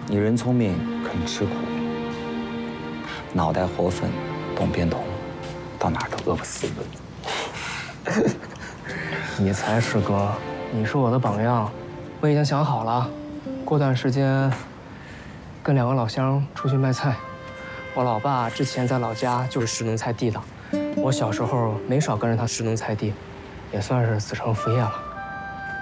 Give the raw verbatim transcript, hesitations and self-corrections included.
你人聪明，肯吃苦，脑袋活泛，懂变通，到哪儿都饿不死。 你才是哥，你是我的榜样，我已经想好了，过段时间跟两个老乡出去卖菜。我老爸之前在老家就是食农菜地的，我小时候没少跟着他食农菜地，也算是子承父业了。